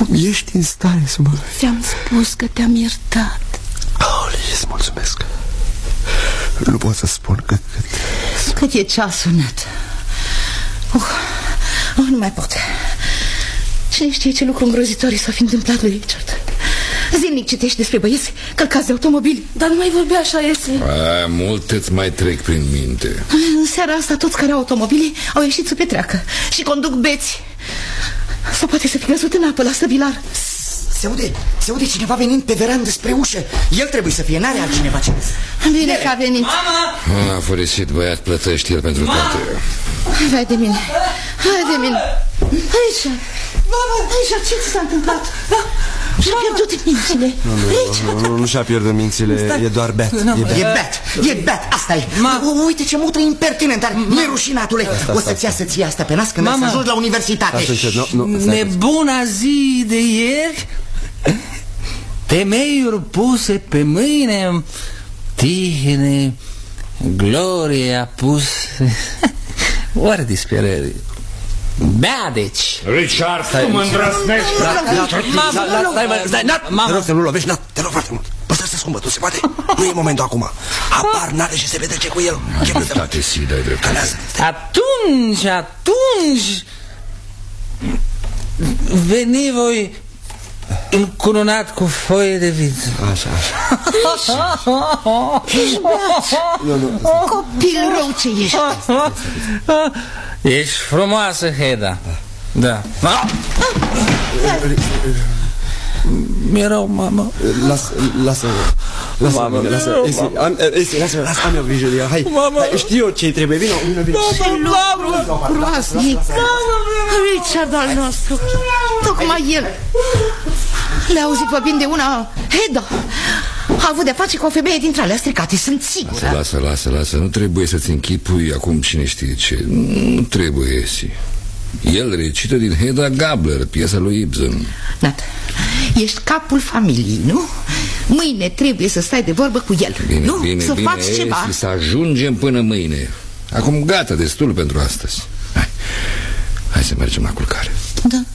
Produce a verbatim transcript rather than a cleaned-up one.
Cum ești în stare să mă... Ți-am spus că te-am iertat. Oh, îți mulțumesc. Nu pot să spun cât... Cât, cât e ceasul, Nat. uh, uh, Nu mai pot. Cine știe ce lucru îngrozitor s-a fi întâmplat lui Richard. Zilnic citești despre băieți călcați de automobili. Dar nu mai vorbea așa, este. A, multe îți mai trec prin minte. În seara asta toți care au automobili au ieșit să petreacă și conduc beți. Sau poate să fi căzut în apă la săbilar. Se aude, se aude cineva venind pe verandă spre ușă. El trebuie să fie, n-are altcineva ce. Bine că a venit. Mama! A furisit băiat, plătește el pentru toate. Hai de mine, hai de mine. Aici, aici, ce ți s-a întâmplat? Și-a pierdut mințile. Nu, nu, nu, nu și-a pierdut mințile, e doar beat. E beat, e beat, asta e. Uite ce mutră impertinent, dar nerușinatule. O să-ți ia să ții asta pe nas când ai să ajungi la universitate. Nebuna zi de ieri, temeiuri puse pe mâine, tihne, gloria pus. Oare disperări. Bea, deci. Richard, cum îndrăsnești? Te rog să nu lovești, Nat, te rog foarte mult. Păstrează scumbătul, se poate? Nu e momentul acum. Apar n-are și se petrece cu el. Toate si, dai dreptate. Atunci, atunci veni voi încununat cu foie de viță. Așa, așa. Ești beat. Copil rău ce ești. Ești frumoasă, Heda. Da. Mi-e rău, mamă. Lasă, lasă, lasă, mamă, lasă, Esi, am, Esi, lasă, lasă, am eu grijă de ea, hai, hai, știu eu ce-i trebuie, vină, vină, vină. Ce lucru groaznic. Richard al nostru, tocmai el. Le-a auzit vorbind de una, Heda. A avut de face cu o femeie dintre alea stricate, sunt sigură. Lasă, lasă, lasă, lasă, nu trebuie să-ți închipui acum cine știe ce. Nu trebuie, Esi. El recită din Hedda Gabler, piesa lui Ibsen. Nat, ești capul familiei, nu? Mâine trebuie să stai de vorbă cu el. Bine, nu? bine, să bine, faci Esi, ceva. să ajungem până mâine. Acum gata, destul pentru astăzi. Hai, hai să mergem la culcare. Da.